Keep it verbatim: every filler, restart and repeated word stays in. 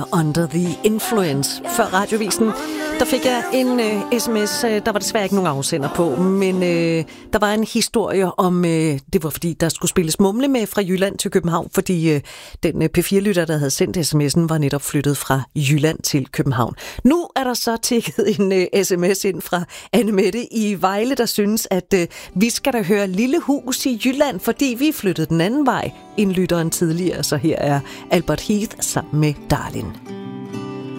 Under the Influence. Før radiovisen, der fik jeg en uh, sms, uh, der var desværre ikke nogen afsender på, men uh, der var en historie om, uh, det var fordi, der skulle spilles Mumle med fra Jylland til København, fordi uh, den uh, P fire lytter, der havde sendt sms'en, var netop flyttet fra Jylland til København. Nu er der så tækket en uh, sms ind fra Anne-Mette i Vejle, der synes, at uh, vi skal da høre Lille Hus i Jylland, fordi vi flyttede den anden vej end lytteren tidligere, så her er Albert Heath sammen med Darlin'.